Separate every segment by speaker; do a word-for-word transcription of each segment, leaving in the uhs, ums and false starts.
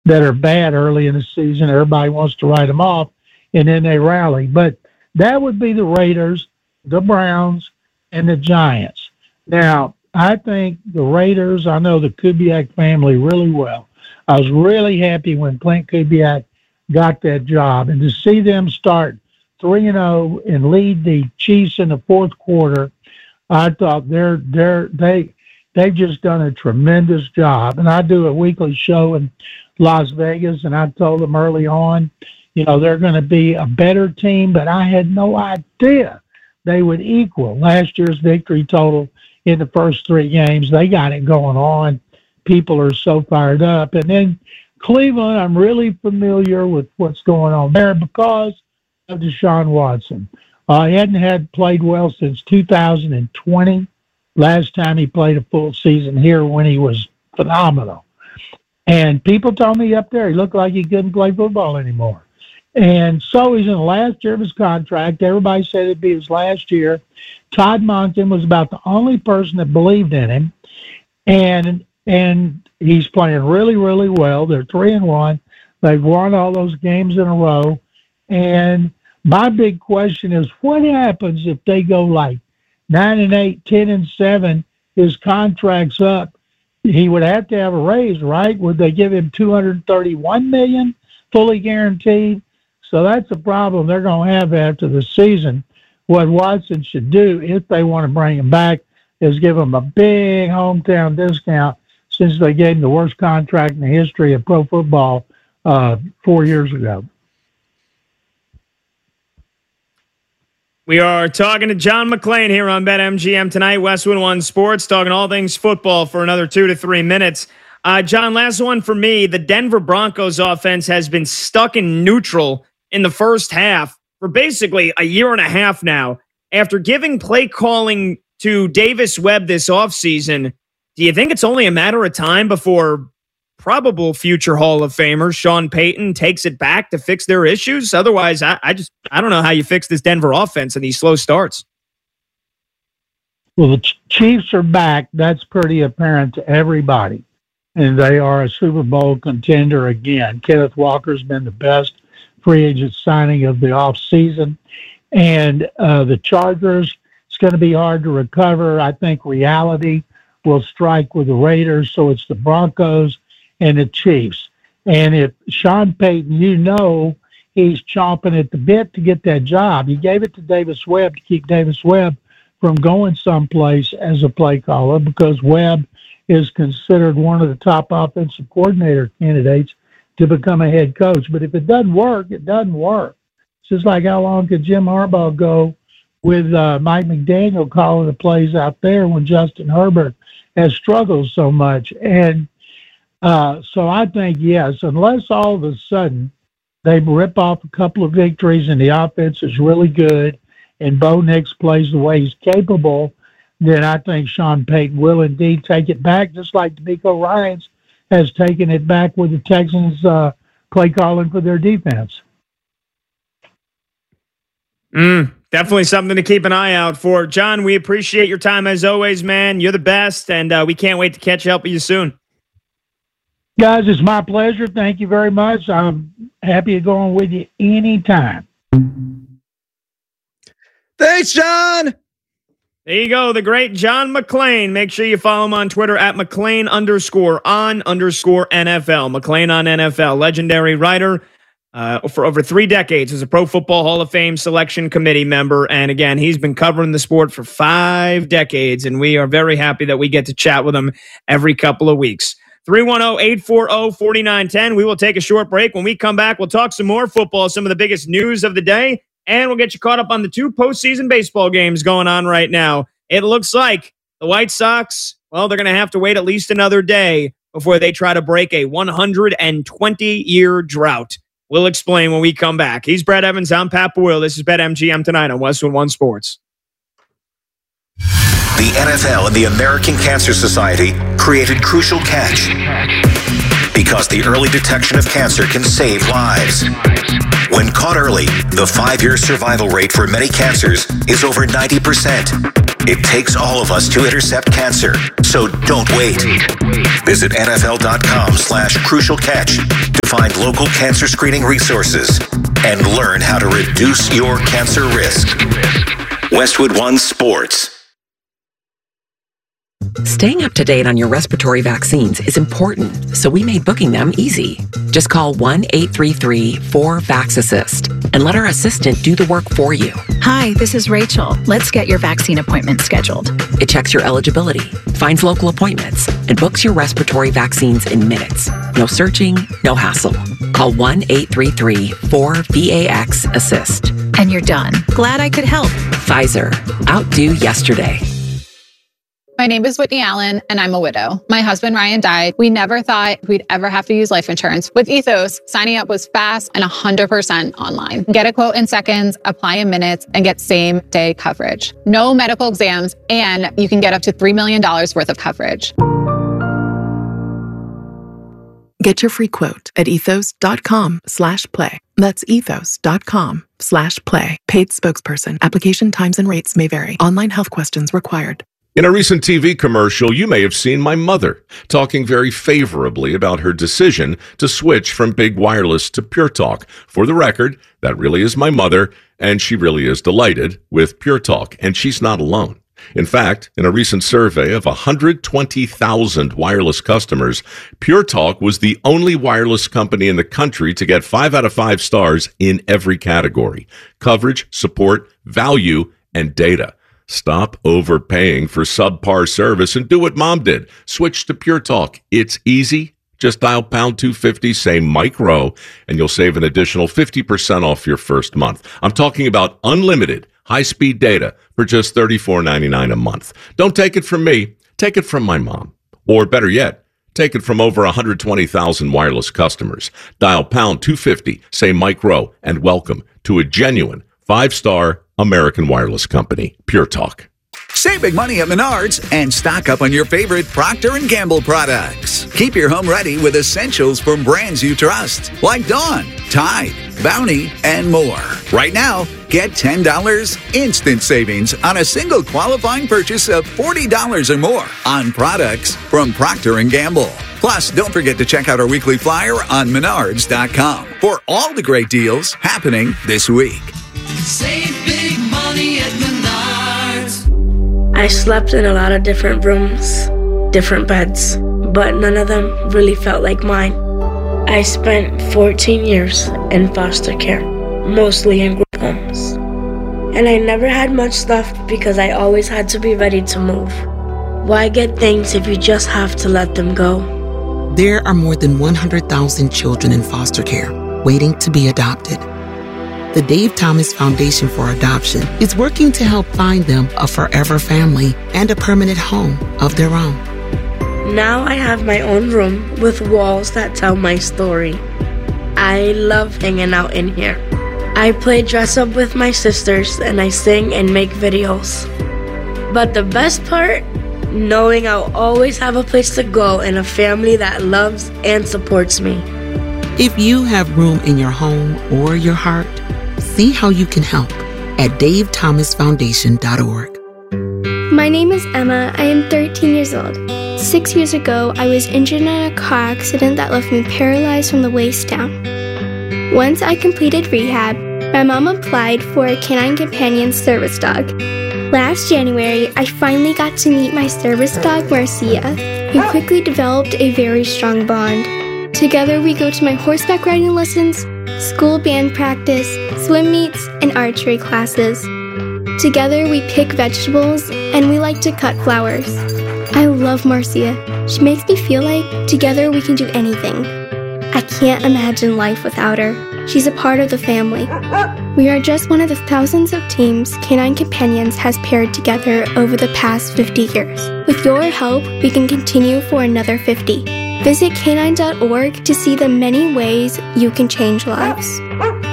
Speaker 1: that are bad early in the season. Everybody wants to write them off, and then they rally. But that would be the Raiders, the Browns, and the Giants. Now, I think the Raiders, I know the Kubiak family really well. I was really happy when Clint Kubiak got that job. And to see them start three and oh and lead the Chiefs in the fourth quarter, I thought they're, they're, they, they've just done a tremendous job. And I do a weekly show in Las Vegas, and I told them early on, you know, they're going to be a better team, but I had no idea they would equal last year's victory total in the first three games. They got it going on. People are so fired up. And then Cleveland, I'm really familiar with what's going on there because of Deshaun Watson. Uh, he hadn't had played well since two thousand twenty. Last time he played a full season here when he was phenomenal. And people told me up there he looked like he couldn't play football anymore. And so he's in the last year of his contract. Everybody said it'd be his last year. Todd Monken was about the only person that believed in him. And and he's playing really, really well. They're three and one. They've won all those games in a row. And my big question is, what happens if they go like nine and eight, ten and seven? His contract's up. He would have to have a raise, right? Would they give him two hundred thirty-one million dollars fully guaranteed? So that's a problem they're going to have after the season. What Watson should do, if they want to bring him back, is give him a big hometown discount since they gave him the worst contract in the history of pro football uh, four years ago.
Speaker 2: We are talking to John McClain here on BetMGM tonight, Westwood One Sports, talking all things football for another two to three minutes. Uh, John, last one for me. The Denver Broncos offense has been stuck in neutral in the first half for basically a year and a half now. After giving play calling to Davis Webb this offseason, do you think it's only a matter of time before probable future Hall of Famer Sean Payton takes it back to fix their issues? Otherwise, I, I just I don't know how you fix this Denver offense and these slow starts.
Speaker 1: Well, the Chiefs are back. That's pretty apparent to everybody. And they are a Super Bowl contender again. Kenneth Walker's been the best free agent signing of the offseason. And uh, the Chargers, it's going to be hard to recover. I think reality will strike with the Raiders. So it's the Broncos and the Chiefs. And if Sean Payton, you know, he's chomping at the bit to get that job. He gave it to Davis Webb to keep Davis Webb from going someplace as a play caller because Webb is considered one of the top offensive coordinator candidates to become a head coach. But if it doesn't work, it doesn't work. It's just like how long could Jim Harbaugh go with uh, Mike McDaniel calling the plays out there when Justin Herbert has struggled so much. And uh, so I think, yes, unless all of a sudden they rip off a couple of victories and the offense is really good and Bo Nix plays the way he's capable, then I think Sean Payton will indeed take it back, just like DeMeco Ryans has taken it back with the Texans uh, play calling for their defense.
Speaker 2: Mm, definitely something to keep an eye out for. John, we appreciate your time as always, man. You're the best, and uh, we can't wait to catch up with you soon.
Speaker 1: Guys, it's my pleasure. Thank you very much. I'm happy to go on with you anytime.
Speaker 3: Thanks, John.
Speaker 2: There you go, the great John McClain. Make sure you follow him on Twitter at McClain underscore on underscore N F L. McClain on N F L, legendary writer uh, for over three decades as a Pro Football Hall of Fame selection committee member. And again, he's been covering the sport for five decades, and we are very happy that we get to chat with him every couple of weeks. three one zero, eight four zero, four nine one zero. We will take a short break. When we come back, we'll talk some more football, some of the biggest news of the day. And we'll get you caught up on the two postseason baseball games going on right now. It looks like the White Sox, well, they're going to have to wait at least another day before they try to break a one hundred twenty-year drought. We'll explain when we come back. He's Brad Evans. I'm Pat Boyle. This is BetMGM tonight on Westwood One Sports.
Speaker 4: The N F L and the American Cancer Society created Crucial Catch because the early detection of cancer can save lives. When caught early, the five-year survival rate for many cancers is over ninety percent. It takes all of us to intercept cancer, so don't wait. Visit nfl.com slash crucial catch to find local cancer screening resources and learn how to reduce your cancer risk. Westwood One Sports.
Speaker 5: Staying up to date on your respiratory vaccines is important, so we made booking them easy. Just call one eight three three four VAX-ASSIST and let our assistant do the work for you.
Speaker 6: Hi, this is Rachel. Let's get your vaccine appointment scheduled.
Speaker 5: It checks your eligibility, finds local appointments, and books your respiratory vaccines in minutes. No searching, no hassle. Call one eight three three four VAX-ASSIST.
Speaker 6: And you're done. Glad I could help.
Speaker 5: Pfizer. Outdo yesterday.
Speaker 7: My name is Whitney Allen, and I'm a widow. My husband, Ryan, died. We never thought we'd ever have to use life insurance. With Ethos, signing up was fast and one hundred percent online. Get a quote in seconds, apply in minutes, and get same-day coverage. No medical exams, and you can get up to three million dollars worth of coverage.
Speaker 8: Get your free quote at ethos.com slash play. That's ethos.com slash play. Paid spokesperson. Application times and rates may vary. Online health questions required.
Speaker 9: In a recent T V commercial, you may have seen my mother talking very favorably about her decision to switch from Big Wireless to Pure Talk. For the record, that really is my mother, and she really is delighted with Pure Talk, and she's not alone. In fact, in a recent survey of one hundred twenty thousand wireless customers, Pure Talk was the only wireless company in the country to get five out of five stars in every category: coverage, support, value, and data. Stop overpaying for subpar service and do what Mom did. Switch to Pure Talk. It's easy. Just dial pound two fifty, say Mike Rowe, and you'll save an additional fifty percent off your first month. I'm talking about unlimited high-speed data for just thirty-four ninety-nine a month. Don't take it from me. Take it from my mom. Or better yet, take it from over one hundred twenty thousand wireless customers. Dial pound two fifty, say Mike Rowe, and welcome to a genuine five-star American wireless company, Pure Talk.
Speaker 3: Save big money at Menards and stock up on your favorite Procter and Gamble products. Keep your home ready with essentials from brands you trust, like Dawn, Tide, Bounty, and more. Right now, get ten dollars instant savings on a single qualifying purchase of forty dollars or more on products from Procter and Gamble. Plus, don't forget to check out our weekly flyer on menards dot com for all the great deals happening this week.
Speaker 10: Save big money at Menards.
Speaker 11: I slept in a lot of different rooms, different beds, but none of them really felt like mine. I spent fourteen years in foster care, mostly in group homes. And I never had much stuff because I always had to be ready to move. Why get things if you just have to let them go?
Speaker 12: There are more than one hundred thousand children in foster care waiting to be adopted. The Dave Thomas Foundation for Adoption is working to help find them a forever family and a permanent home of their own.
Speaker 11: Now I have my own room with walls that tell my story. I love hanging out in here. I play dress up with my sisters and I sing and make videos. But the best part? Knowing I'll always have a place to go and a family that loves and supports me.
Speaker 12: If you have room in your home or your heart, see how you can help at dave thomas foundation dot org.
Speaker 13: My name is Emma. I am thirteen years old. Six years ago, I was injured in a car accident that left me paralyzed from the waist down. Once I completed rehab, my mom applied for a Canine Companion service dog. Last January, I finally got to meet my service dog, Marcia. We quickly developed a very strong bond. Together, we go to my horseback riding lessons, school band practice, swim meets, and archery classes. Together, we pick vegetables, and we like to cut flowers. I love Marcia. She makes me feel like together we can do anything. I can't imagine life without her. She's a part of the family. We are just one of the thousands of teams Canine Companions has paired together over the past fifty years. With your help, we can continue for another fifty. Visit canine dot org to see the many ways you can change lives.
Speaker 10: So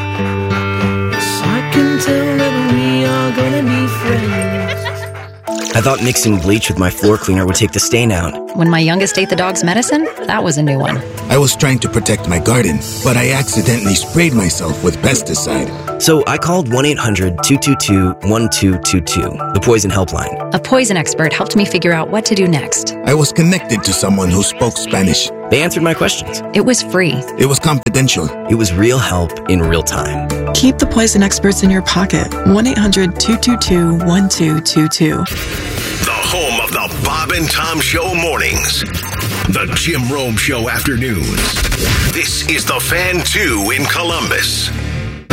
Speaker 10: I can tell that we are gonna be friends.
Speaker 14: I thought mixing bleach with my floor cleaner would take the stain out.
Speaker 6: When my youngest ate the dog's medicine, that was a new one.
Speaker 15: I was trying to protect my garden, but I accidentally sprayed myself with pesticide.
Speaker 14: So I called one eight hundred two two two one two two two, the poison helpline.
Speaker 6: A poison expert helped me figure out what to do next.
Speaker 15: I was connected to someone who spoke Spanish.
Speaker 14: They answered my questions.
Speaker 6: It was free.
Speaker 15: It was confidential.
Speaker 14: It was real help in real time.
Speaker 8: Keep the poison experts in your pocket. one eight hundred two two two one two two two.
Speaker 4: The home of the Bob and Tom Show mornings. The Jim Rome Show afternoons. This is The Fan two in Columbus.